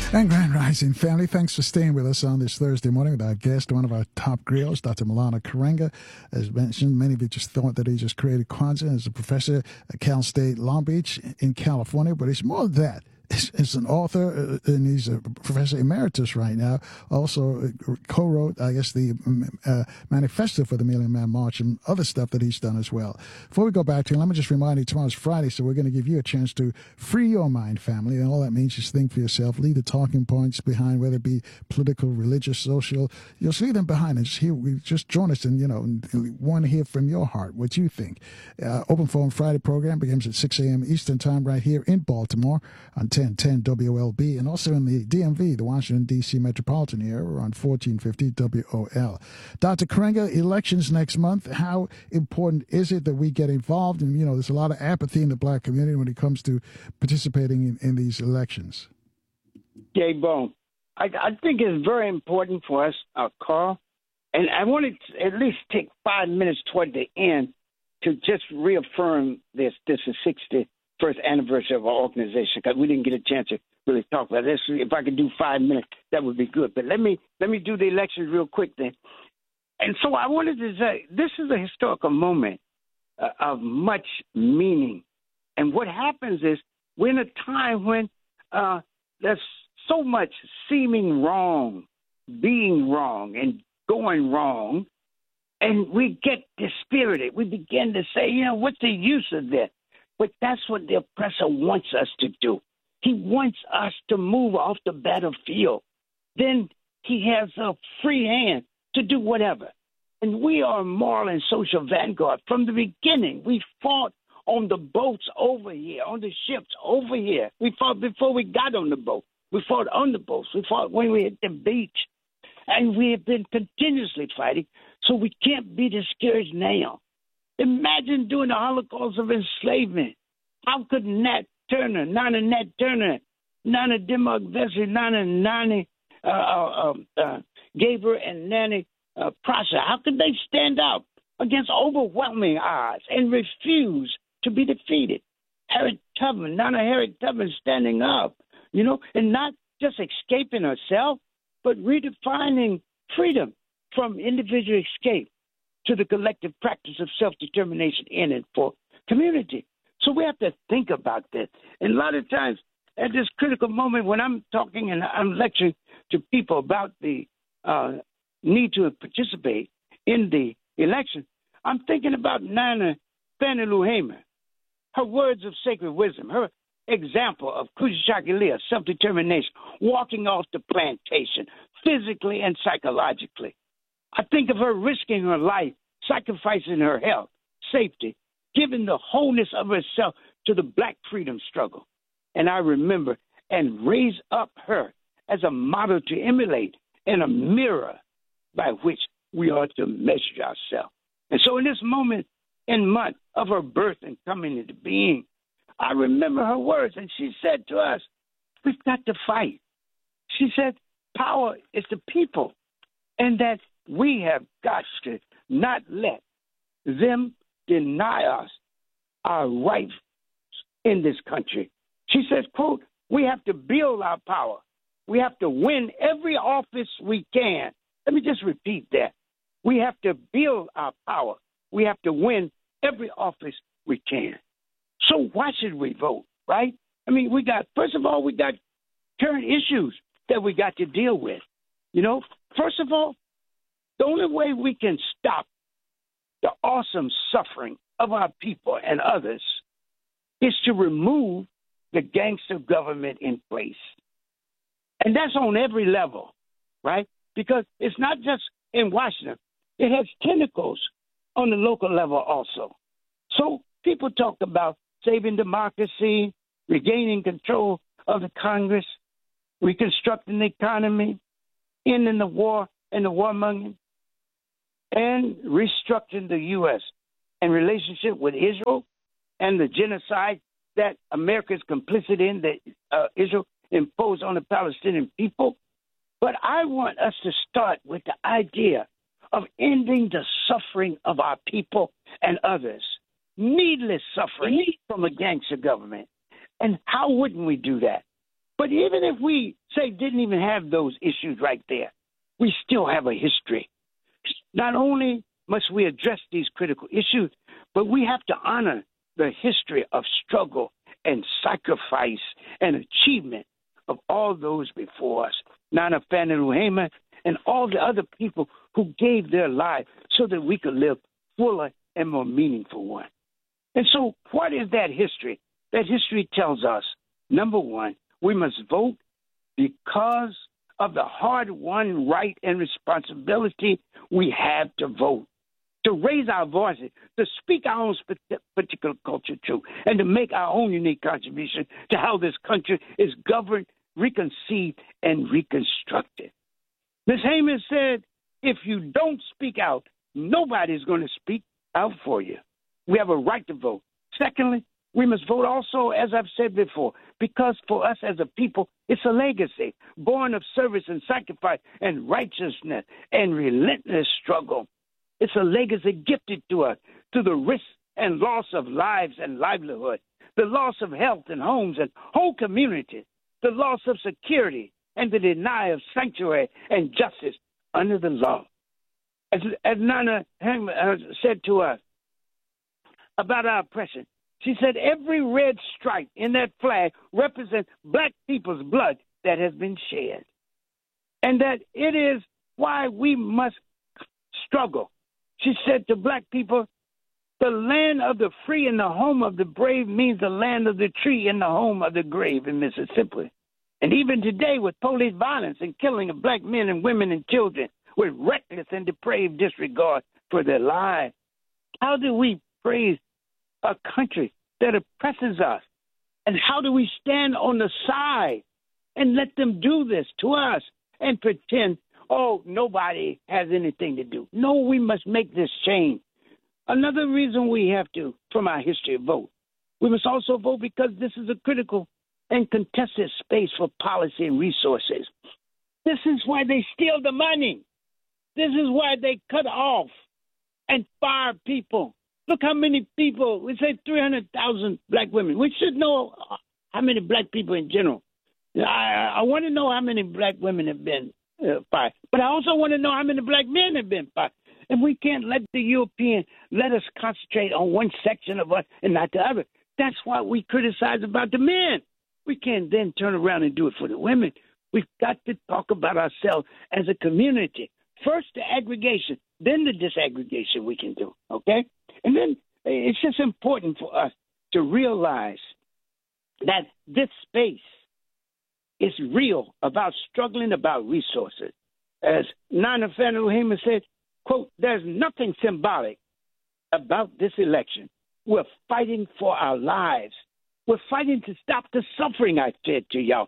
And Grand Rising family, thanks for staying with us on this Thursday morning with our guest, one of our top griots, Dr. Maulana Karenga. As mentioned, many of you just thought that he just created Kwanzaa as a professor at Cal State Long Beach in California, but it's more than that. He's an author, and he's a professor emeritus right now. Also co-wrote, I guess, the manifesto for the Million Man March and other stuff that he's done as well. Before we go back to him, let me just remind you, tomorrow's Friday, so we're going to give you a chance to free your mind, family. And all that means is think for yourself. Leave the talking points behind, whether it be political, religious, social. You'll leave them behind and just join us and, want to hear from your heart what you think. Open Forum Friday program begins at 6 a.m. Eastern Time right here in Baltimore on 1010 WLB, and also in the DMV, the Washington, D.C. metropolitan area, on 1450 WOL. Dr. Karenga, elections next month, how important is it that we get involved? And, there's a lot of apathy in the black community when it comes to participating in these elections. J-Bone, I think it's very important for us, Carl, and I want to at least take 5 minutes toward the end to just reaffirm this. This is 61st anniversary of our organization, because we didn't get a chance to really talk about this. If I could do 5 minutes, that would be good. But let me do the elections real quick then. And so I wanted to say, this is a historical moment of much meaning. And what happens is we're in a time when there's so much seeming wrong, being wrong, and going wrong, and we get dispirited. We begin to say, what's the use of this? But that's what the oppressor wants us to do. He wants us to move off the battlefield. Then he has a free hand to do whatever. And we are a moral and social vanguard. From the beginning, we fought on the boats over here, on the ships over here. We fought before we got on the boat. We fought on the boats. We fought when we hit the beach. And we have been continuously fighting, so we can't be discouraged now. Imagine doing the Holocaust of enslavement. How could Nana Nat Turner, Nana Dimmock Vesey, Nani Gabriel, and Nanny Prosser, how could they stand up against overwhelming odds and refuse to be defeated? Nana Harriet Tubman standing up, and not just escaping herself, but redefining freedom from individual escape to the collective practice of self-determination in and for community. So we have to think about this. And a lot of times at this critical moment when I'm talking and I'm lecturing to people about the need to participate in the election, I'm thinking about Nana Fannie Lou Hamer, her words of sacred wisdom, her example of Kujichagulia, self-determination, walking off the plantation, physically and psychologically. I think of her risking her life, sacrificing her health, safety, giving the wholeness of herself to the black freedom struggle. And I remember and raise up her as a model to emulate and a mirror by which we are to measure ourselves. And so in this moment and month of her birth and coming into being, I remember her words, and she said to us, we've got to fight. She said, power is the people, and that we have got to not let them deny us our rights in this country. She says, quote, we have to build our power. We have to win every office we can. Let me just repeat that. We have to build our power. We have to win every office we can. So why should we vote, right? I mean, first of all, we got current issues that we got to deal with. First of all, the only way we can stop the awesome suffering of our people and others is to remove the gangster government in place. And that's on every level, right? Because it's not just in Washington. It has tentacles on the local level also. So people talk about saving democracy, regaining control of the Congress, reconstructing the economy, ending the war and the warmongering, and restructuring the U.S. in relationship with Israel and the genocide that America is complicit in, that Israel imposed on the Palestinian people. But I want us to start with the idea of ending the suffering of our people and others. Needless suffering from a gangster government. And how wouldn't we do that? But even if we say didn't even have those issues right there, we still have a history. Not only must we address these critical issues, but we have to honor the history of struggle and sacrifice and achievement of all those before us. Nana Faniluhema and all the other people who gave their lives so that we could live fuller and more meaningful one. And so what is that history? That history tells us, number one, we must vote because of the hard-won right and responsibility we have to vote, to raise our voices, to speak our own particular culture truth, and to make our own unique contribution to how this country is governed, reconceived, and reconstructed. Ms. Heyman said, if you don't speak out, nobody's going to speak out for you. We have a right to vote. Secondly, we must vote also, as I've said before, because for us as a people, it's a legacy born of service and sacrifice and righteousness and relentless struggle. It's a legacy gifted to us through the risk and loss of lives and livelihood, the loss of health and homes and whole communities, the loss of security and the denial of sanctuary and justice under the law. As Nana said to us about our oppression, she said every red stripe in that flag represents black people's blood that has been shed, and that it is why we must struggle. She said to black people, the land of the free and the home of the brave means the land of the tree and the home of the grave in Mississippi. And even today, with police violence and killing of black men and women and children, with reckless and depraved disregard for their lives, how do we praise a country that oppresses us? And how do we stand on the side and let them do this to us and pretend, oh, nobody has anything to do? No, we must make this change. Another reason we have to, from our history, vote. We must also vote because this is a critical and contested space for policy and resources. This is why they steal the money. This is why they cut off and fire people. Look how many people, we say 300,000 black women. We should know how many black people in general. I want to know how many black women have been fired. But I also want to know how many black men have been fired. And we can't let the European let us concentrate on one section of us and not the other. That's why we criticize about the men. We can't then turn around and do it for the women. We've got to talk about ourselves as a community. First the aggregation, then the disaggregation we can do, okay? And then it's just important for us to realize that this space is real, about struggling, about resources. As Nana Faniluhema said, quote, there's nothing symbolic about this election. We're fighting for our lives. We're fighting to stop the suffering, I said to y'all.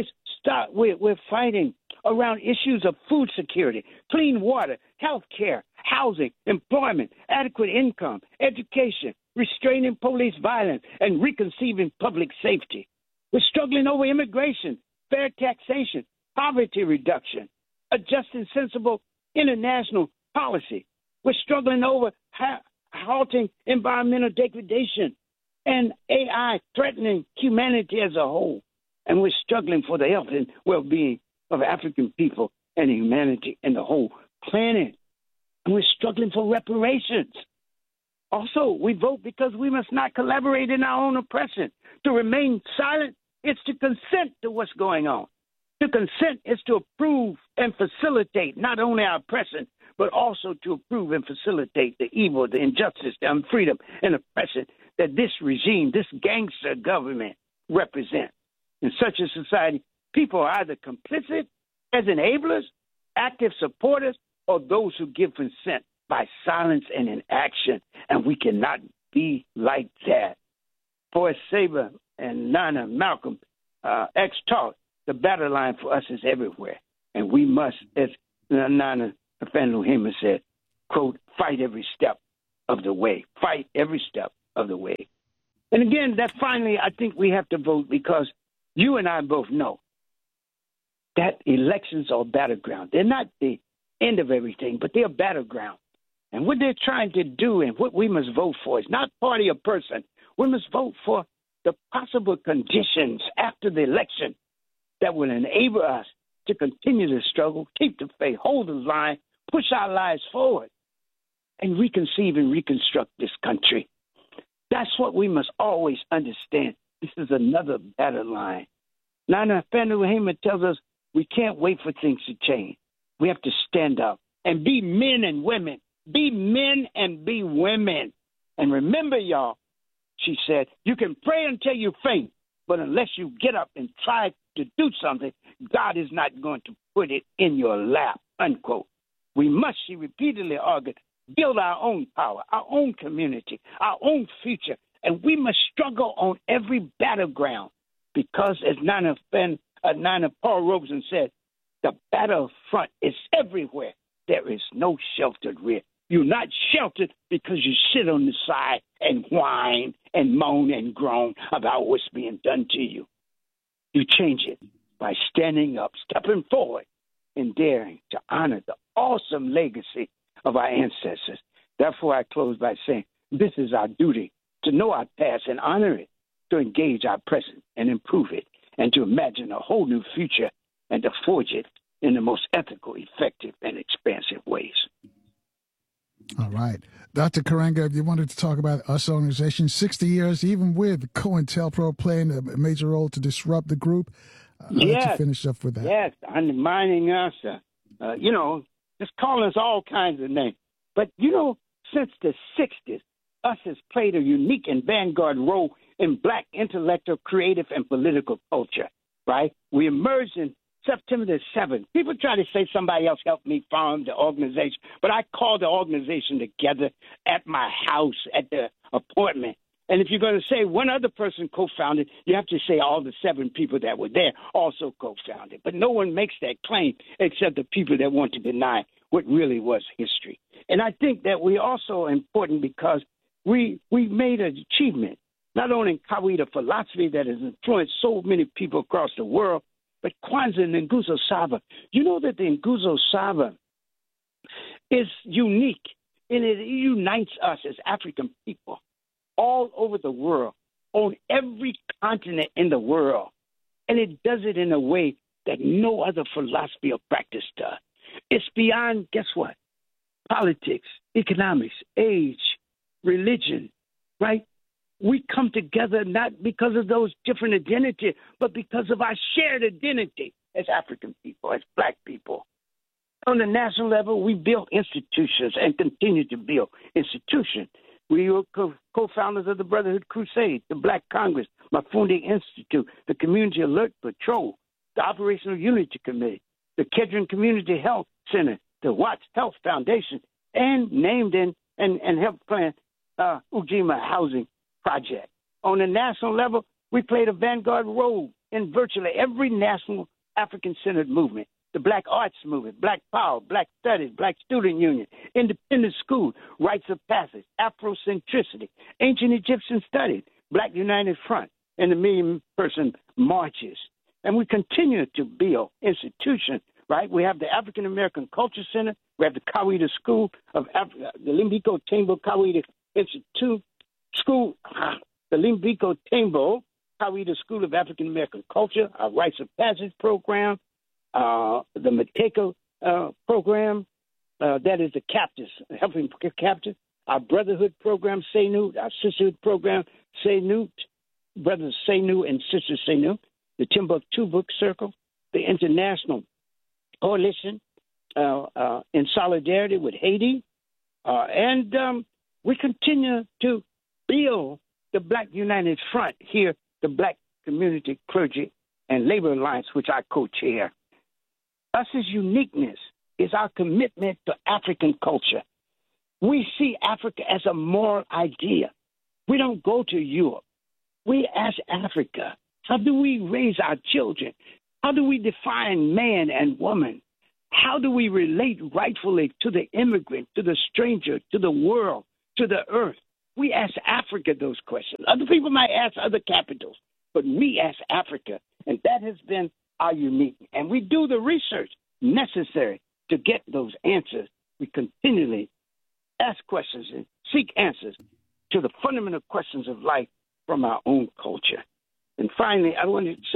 We're fighting around issues of food security, clean water, health care, housing, employment, adequate income, education, restraining police violence, and reconceiving public safety. We're struggling over immigration, fair taxation, poverty reduction, a just and sensible international policy. We're struggling over halting environmental degradation and AI threatening humanity as a whole. And we're struggling for the health and well-being of African people and humanity and the whole planet. And we're struggling for reparations. Also, we vote because we must not collaborate in our own oppression. To remain silent is to consent to what's going on. To consent is to approve and facilitate not only our oppression, but also to approve and facilitate the evil, the injustice, the unfreedom, and oppression that this regime, this gangster government represents. In such a society, people are either complicit as enablers, active supporters, or those who give consent by silence and inaction. And we cannot be like that. Forrest Saber and Nana Malcolm X taught, the battle line for us is everywhere. And we must, as Nana Faniluhema said, quote, fight every step of the way. Fight every step of the way. And again, that finally, I think we have to vote because you and I both know that elections are a battleground. They're not the end of everything, but they're a battleground. And what they're trying to do and what we must vote for is not party or person. We must vote for the possible conditions after the election that will enable us to continue the struggle, keep the faith, hold the line, push our lives forward, and reconceive and reconstruct this country. That's what we must always understand. This is another battle line. Nana Fenwayhima tells us we can't wait for things to change. We have to stand up and be men and women. Be men and be women. And remember, y'all, she said, you can pray until you faint, but unless you get up and try to do something, God is not going to put it in your lap, unquote. We must, she repeatedly argued, build our own power, our own community, our own future, and we must struggle on every battleground because, as Nana Paul Robeson said, the battlefront is everywhere. There is no sheltered rear. You're not sheltered because you sit on the side and whine and moan and groan about what's being done to you. You change it by standing up, stepping forward, and daring to honor the awesome legacy of our ancestors. Therefore, I close by saying this is our duty, to know our past and honor it, to engage our present and improve it, and to imagine a whole new future and to forge it in the most ethical, effective, and expansive ways. All right. Dr. Karenga, if you wanted to talk about US organization, 60 years, even with COINTELPRO playing a major role to disrupt the group, I'll let you finish up with that. Yes, undermining us, just calling us all kinds of names. But, since the 60s, US has played a unique and vanguard role in Black intellectual, creative, and political culture, right? We emerged in September the 7th. People try to say somebody else helped me found the organization, but I called the organization together at my house at the appointment. And if you're going to say one other person co-founded, you have to say all the 7 people that were there also co-founded. But no one makes that claim except the people that want to deny what really was history. And I think that we also are important because we made an achievement, not only in Kawita philosophy that has influenced so many people across the world, but Kwanzaa and Nguzo Saba. You know that the Nguzo Saba is unique, and it unites us as African people all over the world, on every continent in the world. And it does it in a way that no other philosophy or practice does. It's beyond, guess what? Politics, economics, age, religion, right? We come together not because of those different identities, but because of our shared identity as African people, as Black people. On the national level, we built institutions and continue to build institutions. We were co-founders of the Brotherhood Crusade, the Black Congress, Mafundi Institute, the Community Alert Patrol, the Operational Unity Committee, the Kedron Community Health Center, the Watts Health Foundation, and named and helped plan Ujima Housing Project. On the national level, we played a vanguard role in virtually every national African-centered movement. The Black Arts Movement, Black Power, Black Studies, Black Student Union, Independent School, Rites of Passage, Afrocentricity, Ancient Egyptian Studies, Black United Front, and the Million-Person Marches. And we continue to build institutions, right? We have the African American Culture Center. We have the Kawita School of the Limbiko Tembo Kawita Institute School, the Limbiko Tembo Kawita School of African American Culture, our Rites of Passage program, the Mateko program, that is the captives, helping captives, our brotherhood program, Senu, our sisterhood program, Senu, brothers Senu and sisters Senu, the Timbuktu Book Circle, the International Coalition in solidarity with Haiti, and we continue to build the Black United Front here, the Black Community Clergy and Labor Alliance, which I co-chair. Us' uniqueness is our commitment to African culture. We see Africa as a moral idea. We don't go to Europe. We ask Africa, how do we raise our children? How do we define man and woman? How do we relate rightfully to the immigrant, to the stranger, to the world, to the earth? We ask Africa those questions. Other people might ask other capitals, but we ask Africa, and that has been our uniqueness. And we do the research necessary to get those answers. We continually ask questions and seek answers to the fundamental questions of life from our own culture. And finally, I wanted to say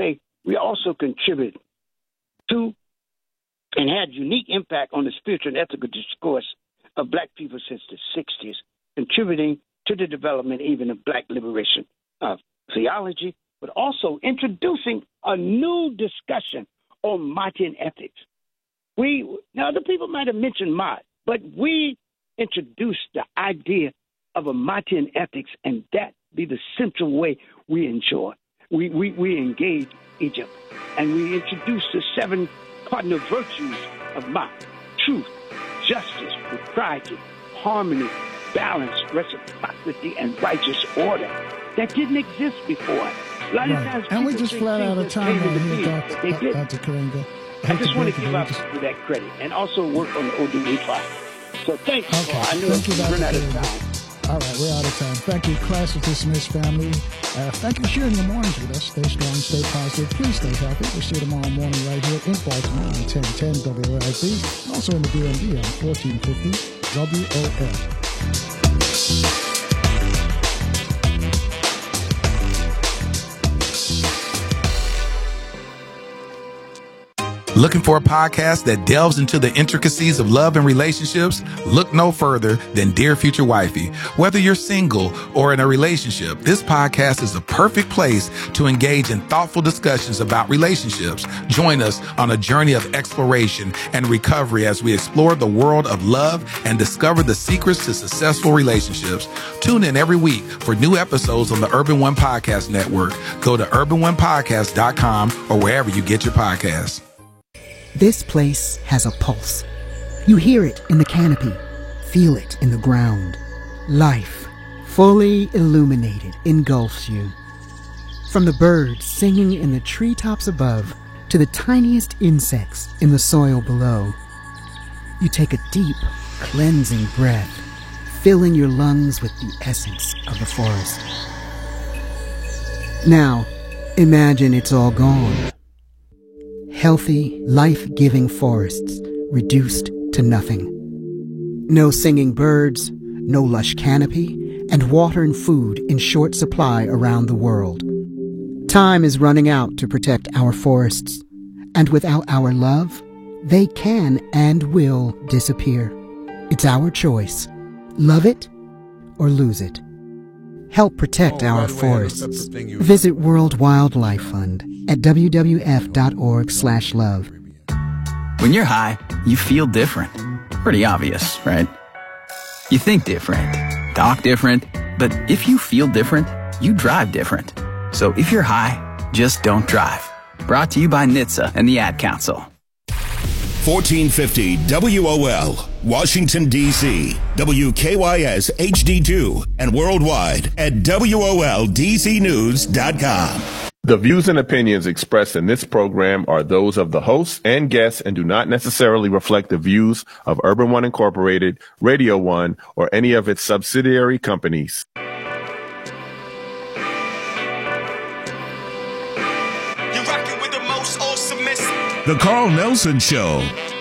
we also contribute to and had unique impact on the spiritual and ethical discourse of Black people since the 60s, contributing to the development even of Black liberation of theology, but also introducing a new discussion on Martian ethics. Now, the people might have mentioned Mott, but we introduced the idea of a Martian ethics, and that be the central way we engage Egypt. And we introduced the 7 cardinal virtues of Mott: truth, justice, propriety, harmony, balance, reciprocity, and righteous order that didn't exist before. A lot of times, and we just flat out of time on here, Dr. Karenga. I just want to give up for that credit and also work on the ODA trial. So thank you. Okay. I knew we're out of time. All right, we're out of time. Thank you, class of dismissed family. Thank you for sharing your mornings with us. Stay strong, stay positive. Please stay healthy. We'll see you tomorrow morning right here in Baltimore on 1010 WOLB, and also in the DMV on 1450 WOL. Looking for a podcast that delves into the intricacies of love and relationships? Look no further than Dear Future Wifey. Whether you're single or in a relationship, this podcast is the perfect place to engage in thoughtful discussions about relationships. Join us on a journey of exploration and recovery as we explore the world of love and discover the secrets to successful relationships. Tune in every week for new episodes on the Urban One Podcast Network. Go to urbanonepodcast.com or wherever you get your podcasts. This place has a pulse. You hear it in the canopy, feel it in the ground. Life, fully illuminated, engulfs you. From the birds singing in the treetops above to the tiniest insects in the soil below, you take a deep, cleansing breath, filling your lungs with the essence of the forest. Now, imagine it's all gone. Healthy, life-giving forests reduced to nothing. No singing birds, no lush canopy, and water and food in short supply around the world. Time is running out to protect our forests, and without our love, they can and will disappear. It's our choice. Love it or lose it. Help protect our forests. Visit World Wildlife Fund at wwf.org/love. When you're high, you feel different. Pretty obvious, right? You think different, talk different, but if you feel different, you drive different. So if you're high, just don't drive. Brought to you by NHTSA and the Ad Council. 1450 WOL, Washington, D.C., WKYS HD2, and worldwide at WOLDCnews.com. The views and opinions expressed in this program are those of the hosts and guests and do not necessarily reflect the views of Urban One Incorporated, Radio One, or any of its subsidiary companies. You're rocking with the most awesome. The Carl Nelson Show.